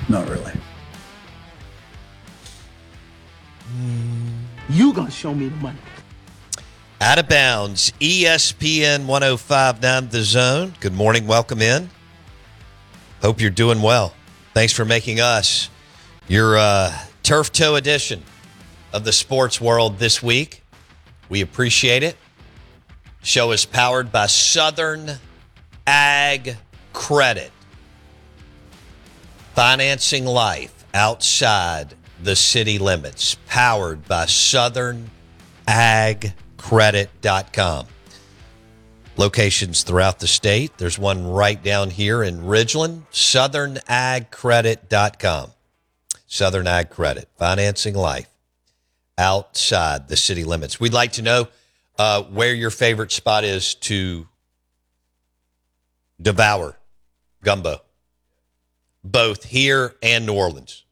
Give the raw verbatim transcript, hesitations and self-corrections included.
Not really. You gonna show me the money. Out of bounds, E S P N one oh five point nine The Zone. Good morning. Welcome in. Hope you're doing well. Thanks for making us your uh, Turf Toe edition of the sports world this week. We appreciate it. Show is powered by Southern Ag Credit. Financing life outside the city limits. Powered by Southern Ag Credit dot com. Locations throughout the state. There's one right down here in Ridgeland. Southern Ag Credit dot com. Southern Ag Credit. Financing life outside the city limits. We'd like to know uh, where your favorite spot is to devour gumbo, both here and New Orleans.